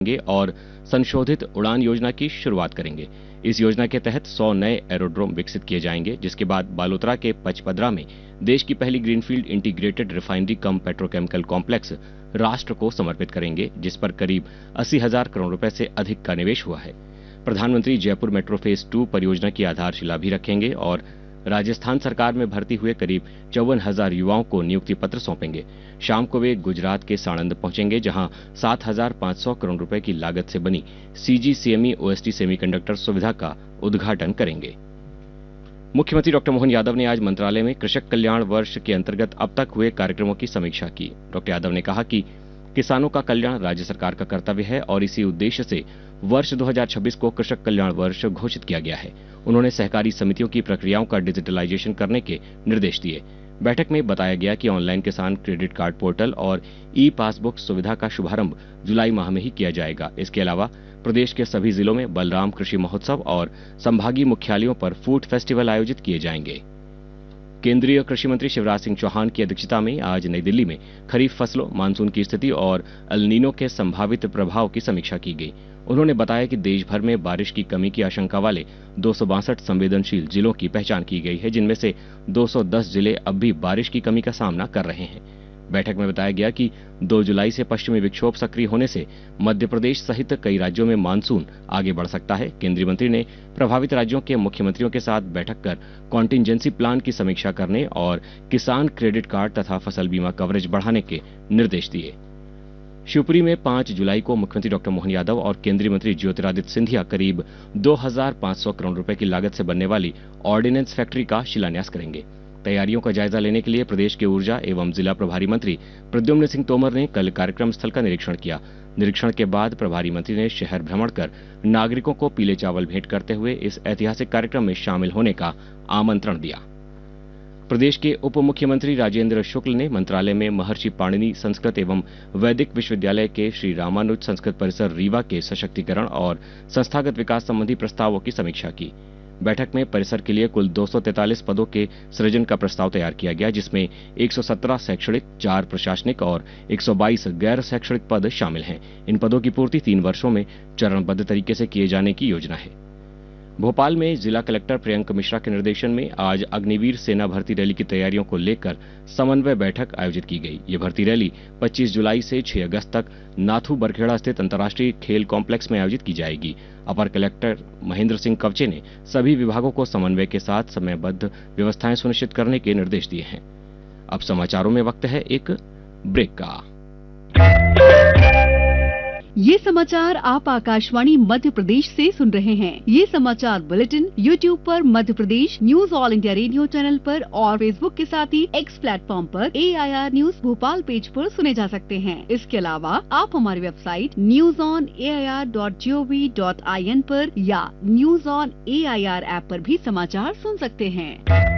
और संशोधित उड़ान योजना की शुरुआत करेंगे। इस योजना के तहत 100 नए एरोड्रोम विकसित किए जाएंगे, जिसके बाद बालोतरा के पचपदरा में देश की पहली ग्रीनफील्ड इंटीग्रेटेड रिफाइनरी कम पेट्रोकेमिकल कॉम्प्लेक्स राष्ट्र को समर्पित करेंगे, जिस पर करीब 80,000 करोड़ रुपए से अधिक का निवेश हुआ है। प्रधानमंत्री जयपुर मेट्रो फेज 2 परियोजना की आधारशिला भी रखेंगे और राजस्थान सरकार में भर्ती हुए करीब 54,000 युवाओं को नियुक्ति पत्र सौंपेंगे। शाम को वे गुजरात के साणंद पहुंचेंगे, जहां 7,500 करोड़ रुपए की लागत से बनी CGCME OST सेमीकंडक्टर सुविधा का उद्घाटन करेंगे। मुख्यमंत्री डॉक्टर मोहन यादव ने आज मंत्रालय में कृषक कल्याण वर्ष के अंतर्गत अब तक हुए कार्यक्रमों की समीक्षा की। डॉक्टर यादव ने कहा कि किसानों का कल्याण राज्य सरकार का कर्तव्य है और इसी उद्देश्य से वर्ष 2026 को कृषक कल्याण वर्ष घोषित किया गया है। उन्होंने सहकारी समितियों की प्रक्रियाओं का डिजिटलाइजेशन करने के निर्देश दिए। बैठक में बताया गया कि ऑनलाइन किसान क्रेडिट कार्ड पोर्टल और ई-पासबुक सुविधा का शुभारंभ जुलाई माह में ही किया जाएगा। इसके अलावा प्रदेश के सभी जिलों में बलराम कृषि महोत्सव और संभागीय मुख्यालयों पर फूड फेस्टिवल आयोजित किए जाएंगे। केंद्रीय कृषि मंत्री शिवराज सिंह चौहान की अध्यक्षता में आज नई दिल्ली में खरीफ फसलों, मानसून की स्थिति और एल नीनो के संभावित प्रभाव की समीक्षा की गई। उन्होंने बताया कि देश भर में बारिश की कमी की आशंका वाले 262 संवेदनशील जिलों की पहचान की गई है, जिनमें से 210 जिले अब भी बारिश की कमी का सामना कर रहे हैं। बैठक में बताया गया कि 2 जुलाई से पश्चिमी विक्षोभ सक्रिय होने से मध्य प्रदेश सहित कई राज्यों में मानसून आगे बढ़ सकता है। केंद्रीय मंत्री ने प्रभावित राज्यों के मुख्यमंत्रियों के साथ बैठक कर कॉन्टिंजेंसी प्लान की समीक्षा करने और किसान क्रेडिट कार्ड तथा फसल बीमा कवरेज बढ़ाने के निर्देश दिए। शिवपुरी में 5 जुलाई को मुख्यमंत्री डॉक्टर मोहन यादव और केंद्रीय मंत्री ज्योतिरादित्य सिंधिया करीब 2,500 करोड़ रुपए की लागत से बनने वाली ऑर्डिनेंस फैक्ट्री का शिलान्यास करेंगे। तैयारियों का जायजा लेने के लिए प्रदेश के ऊर्जा एवं जिला प्रभारी मंत्री प्रद्युम्न सिंह तोमर ने कल कार्यक्रम स्थल का निरीक्षण किया। निरीक्षण के बाद प्रभारी मंत्री ने शहर भ्रमण कर नागरिकों को पीले चावल भेंट करते हुए इस ऐतिहासिक कार्यक्रम में शामिल होने का आमंत्रण दिया। प्रदेश के उप मुख्यमंत्री राजेंद्र शुक्ल ने मंत्रालय में महर्षि पाणिनि संस्कृत एवं वैदिक विश्वविद्यालय के श्री रामानुज संस्कृत परिसर रीवा के सशक्तिकरण और संस्थागत विकास संबंधी प्रस्तावों की समीक्षा की। बैठक में परिसर के लिए कुल 243 पदों के सृजन का प्रस्ताव तैयार किया गया, जिसमें 117 शैक्षणिक, 4 प्रशासनिक और 122 गैर शैक्षणिक पद शामिल हैं। इन पदों की पूर्ति 3 वर्षों में चरणबद्ध तरीके से किए जाने की योजना है। भोपाल में जिला कलेक्टर प्रियंक मिश्रा के निर्देशन में आज अग्निवीर सेना भर्ती रैली की तैयारियों को लेकर समन्वय बैठक आयोजित की गई। ये भर्ती रैली 25 जुलाई से 6 अगस्त तक नाथू बरखेड़ा स्थित अंतर्राष्ट्रीय खेल कॉम्प्लेक्स में आयोजित की जाएगी। अपर कलेक्टर महेंद्र सिंह कवचे ने सभी विभागों को समन्वय के साथ समयबद्ध व्यवस्थाएं सुनिश्चित करने के निर्देश दिए हैं। अब समाचारों में वक्त है एक ब्रेक का। ये समाचार आप आकाशवाणी मध्य प्रदेश से सुन रहे हैं। ये समाचार बुलेटिन YouTube पर Madhya Pradesh news all India radio channel पर और Facebook के साथ ही X प्लेटफॉर्म पर AIR न्यूज भोपाल पेज पर सुने जा सकते हैं। इसके अलावा आप हमारी वेबसाइट newsonair.gov.in पर या न्यूज ऑन AIR ऐप पर भी समाचार सुन सकते हैं।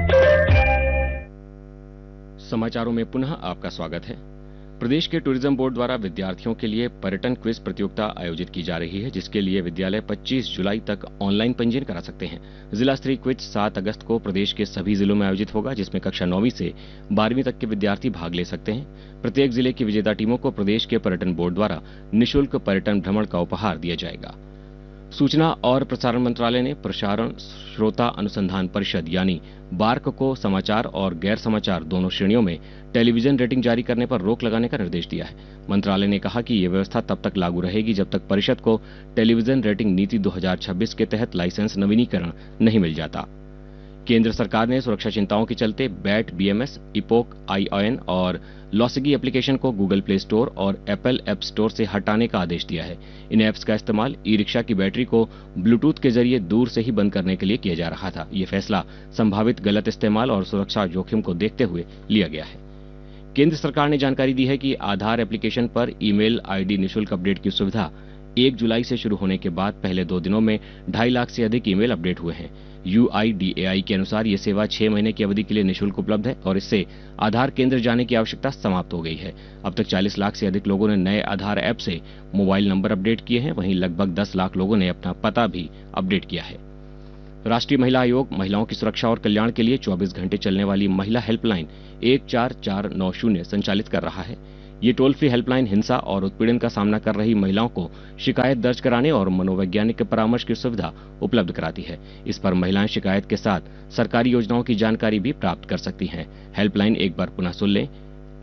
समाचारों में पुनः आपका स्वागत है। प्रदेश के टूरिज्म बोर्ड द्वारा विद्यार्थियों के लिए पर्यटन क्विज प्रतियोगिता आयोजित की जा रही है, जिसके लिए विद्यालय 25 जुलाई तक ऑनलाइन पंजीयन करा सकते हैं। जिला स्तरीय क्विज 7 अगस्त को प्रदेश के सभी जिलों में आयोजित होगा, जिसमें कक्षा 9वीं से 12वीं तक के विद्यार्थी भाग ले सकते हैं। प्रत्येक जिले की विजेता टीमों को प्रदेश के पर्यटन बोर्ड द्वारा निःशुल्क पर्यटन भ्रमण का उपहार दिया जाएगा। सूचना और प्रसारण मंत्रालय ने प्रसारण श्रोता अनुसंधान परिषद यानी बार्क को समाचार और गैर समाचार दोनों श्रेणियों में टेलीविजन रेटिंग जारी करने पर रोक लगाने का निर्देश दिया है। मंत्रालय ने कहा कि ये व्यवस्था तब तक लागू रहेगी जब तक परिषद को टेलीविजन रेटिंग नीति 2026 के तहत लाइसेंस नवीनीकरण नहीं मिल जाता। केंद्र सरकार ने सुरक्षा चिंताओं के चलते बैट BMS, इपोक ION और लॉसिगी एप्लीकेशन को गूगल प्ले स्टोर और एप्पल ऐप स्टोर से हटाने का आदेश दिया है। इन ऐप्स का इस्तेमाल ई-रिक्शा की बैटरी को ब्लूटूथ के जरिए दूर से ही बंद करने के लिए किया जा रहा था। ये फैसला संभावित गलत इस्तेमाल और सुरक्षा जोखिम को देखते हुए लिया गया है। केंद्र सरकार ने जानकारी दी है कि आधार एप्लीकेशन पर ईमेल ID निःशुल्क अपडेट की सुविधा 1 जुलाई से शुरू होने के बाद पहले 2 दिनों में 2.5 लाख से अधिक ईमेल अपडेट हुए हैं। UIDAI के अनुसार ये सेवा 6 महीने की अवधि के लिए निःशुल्क उपलब्ध है और इससे आधार केंद्र जाने की आवश्यकता समाप्त हो गई है। अब तक 40 लाख से अधिक लोगों ने नए आधार ऐप से मोबाइल नंबर अपडेट किए हैं, वहीं लगभग 10 लाख लोगों ने अपना पता भी अपडेट किया है। राष्ट्रीय महिला आयोग महिलाओं की सुरक्षा और कल्याण के लिए 24 घंटे चलने वाली महिला हेल्पलाइन 14490 संचालित कर रहा है। ये टोल फ्री हेल्पलाइन हिंसा और उत्पीड़न का सामना कर रही महिलाओं को शिकायत दर्ज कराने और मनोवैज्ञानिक परामर्श की सुविधा उपलब्ध कराती है। इस पर महिलाएं शिकायत के साथ सरकारी योजनाओं की जानकारी भी प्राप्त कर सकती हैं। हेल्पलाइन एक बार पुनः सुन लें,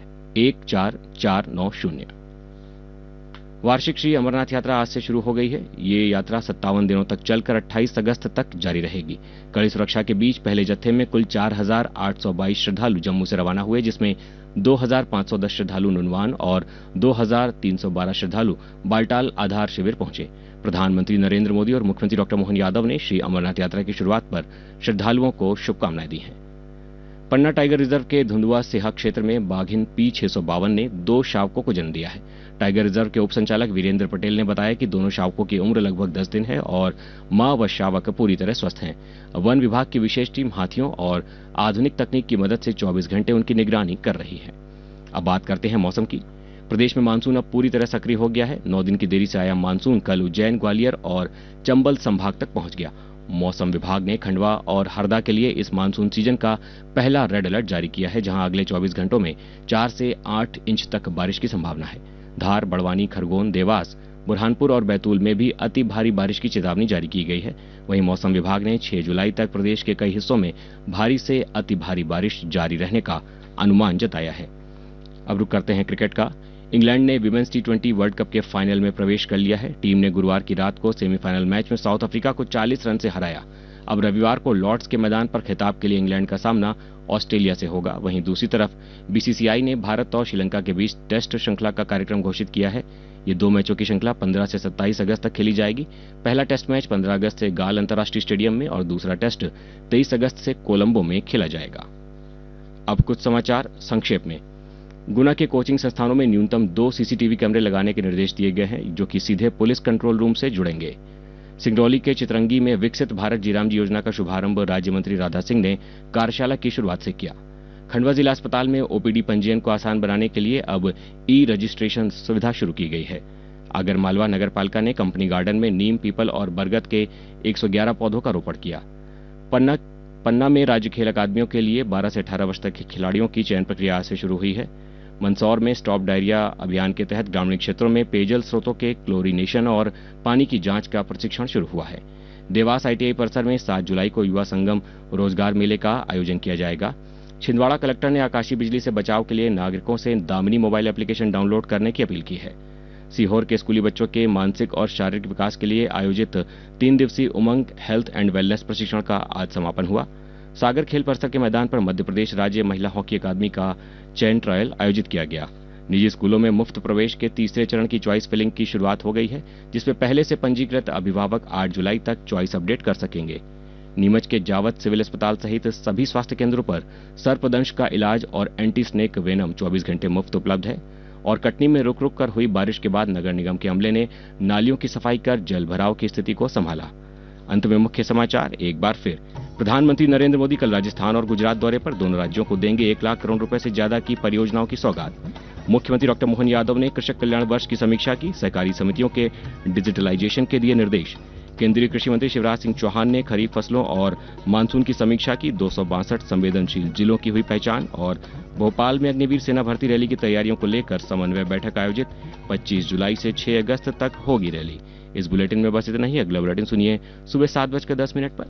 14490। वार्षिक श्री अमरनाथ यात्रा आज से शुरू हो गई है। ये यात्रा 57 दिनों तक चलकर 28 अगस्त तक जारी रहेगी। कड़ी सुरक्षा के बीच पहले जत्थे में कुल 4822 श्रद्धालु जम्मू से रवाना हुए, जिसमें 2510 श्रद्धालु नुनवान और 2312 श्रद्धालु बालटाल आधार शिविर पहुंचे। प्रधानमंत्री नरेंद्र मोदी और मुख्यमंत्री डॉक्टर मोहन यादव ने श्री अमरनाथ यात्रा की शुरुआत पर श्रद्धालुओं को शुभकामनाएं दी हैं। पन्ना टाइगर रिजर्व के धुंधुआ सिहा क्षेत्र में बाघिन P652 ने 2 शावकों को जन्म दिया है। टाइगर रिजर्व के उप संचालक वीरेंद्र पटेल ने बताया कि दोनों शावकों की उम्र लगभग 10 दिन है और मां व शावक पूरी तरह स्वस्थ हैं। वन विभाग की विशेष टीम हाथियों और आधुनिक तकनीक की मदद से 24 घंटे उनकी निगरानी कर रही है। अब बात करते हैं मौसम की। प्रदेश में मानसून अब पूरी तरह सक्रिय हो गया है। 9 दिन की देरी से आया मानसून कल उज्जैन, ग्वालियर और चंबल संभाग तक पहुंच गया। मौसम विभाग ने खंडवा और हरदा के लिए इस मानसून सीजन का पहला रेड अलर्ट जारी किया है, जहां अगले 24 घंटों में 4 से 8 इंच तक बारिश की संभावना है। धार, बड़वानी, खरगोन, देवास, बुरहानपुर और बैतूल में भी अति भारी बारिश की चेतावनी जारी की गई है। वहीं मौसम विभाग ने 6 जुलाई तक प्रदेश के कई हिस्सों में भारी से अति भारी बारिश जारी रहने का अनुमान जताया है। अब रुक करते हैं क्रिकेट का। इंग्लैंड ने विमेंस T20 वर्ल्ड कप के फाइनल में प्रवेश कर लिया है। टीम ने गुरुवार की रात को सेमीफाइनल मैच में साउथ अफ्रीका को 40 रन से हराया। अब रविवार को लॉर्ड्स के मैदान पर खिताब के लिए इंग्लैंड का सामना ऑस्ट्रेलिया से होगा। वहीं दूसरी तरफ BCCI ने भारत और श्रीलंका के बीच टेस्ट श्रृंखला का कार्यक्रम घोषित किया है। ये 2 मैचों की श्रृंखला 15 से 27 अगस्त तक खेली जाएगी। पहला टेस्ट मैच 15 अगस्त से गाल अंतर्राष्ट्रीय स्टेडियम में और दूसरा टेस्ट 23 अगस्त से कोलंबो में खेला जाएगा। अब कुछ समाचार संक्षेप में। गुना के कोचिंग संस्थानों में न्यूनतम 2 CCTV कैमरे लगाने के निर्देश दिए गए हैं, जो कि सीधे पुलिस कंट्रोल रूम से जुड़ेंगे। सिंगरौली के चितरंगी में विकसित भारत जीराम जी योजना का शुभारंभ राज्य मंत्री राधा सिंह ने कार्यशाला की शुरुआत से किया। खंडवा जिला अस्पताल में OPD पंजीयन को आसान बनाने के लिए अब ई-रजिस्ट्रेशन सुविधा शुरू की गई है। आगरमालवा नगर पालिका ने कंपनी गार्डन में नीम, पीपल और बरगद के 111 पौधों का रोपण किया। पन्ना में राज्य खेल अकादमियों के लिए 12 से 18 वर्ष तक के खिलाड़ियों की चयन प्रक्रिया आज से शुरू हुई है। मंदसौर में स्टॉप डायरिया अभियान के तहत ग्रामीण क्षेत्रों में पेयजल स्रोतों के क्लोरीनेशन और पानी की जांच का प्रशिक्षण शुरू हुआ है। देवास ITI परिसर में 7 जुलाई को युवा संगम रोजगार मेले का आयोजन किया जाएगा। छिंदवाड़ा कलेक्टर ने आकाशीय बिजली से बचाव के लिए नागरिकों से दामिनी मोबाइल एप्लीकेशन डाउनलोड करने की अपील की है। सीहोर के स्कूली बच्चों के मानसिक और शारीरिक विकास के लिए आयोजित 3 दिवसीय उमंग हेल्थ एंड वेलनेस प्रशिक्षण का आज समापन हुआ। सागर खेल परिसर के मैदान पर मध्य प्रदेश राज्य महिला हॉकी अकादमी का चयन ट्रायल आयोजित किया गया। निजी स्कूलों में मुफ्त प्रवेश के तीसरे चरण की चॉइस फिलिंग की शुरुआत हो गई है, जिसमें पहले से पंजीकृत अभिभावक 8 जुलाई तक चॉइस अपडेट कर सकेंगे। नीमच के जावत सिविल अस्पताल सहित सभी स्वास्थ्य केंद्रों पर सर्पदंश का इलाज और एंटी स्नेक वेनम 24 घंटे मुफ्त उपलब्ध है। और कटनी में रुक रुक कर हुई बारिश के बाद नगर निगम के अमले ने नालियों की सफाई कर जल भराव की स्थिति को संभाला। अंत में मुख्य समाचार एक बार फिर। प्रधानमंत्री नरेंद्र मोदी कल राजस्थान और गुजरात दौरे पर दोनों राज्यों को देंगे 1 लाख करोड़ रुपए से ज्यादा की परियोजनाओं की सौगात। मुख्यमंत्री डॉक्टर मोहन यादव ने कृषक कल्याण वर्ष की समीक्षा की। सहकारी समितियों के डिजिटलाइजेशन के दिए निर्देश। केंद्रीय कृषि मंत्री शिवराज सिंह चौहान ने खरीफ फसलों और मानसून की समीक्षा की। 262 संवेदनशील जिलों की हुई पहचान। और भोपाल में अग्निवीर सेना भर्ती रैली की तैयारियों को लेकर समन्वय बैठक आयोजित। 25 जुलाई से 6 अगस्त तक होगी रैली। इस बुलेटिन में बस इतना ही। अगला बुलेटिन सुनिए सुबह 7:10 पर।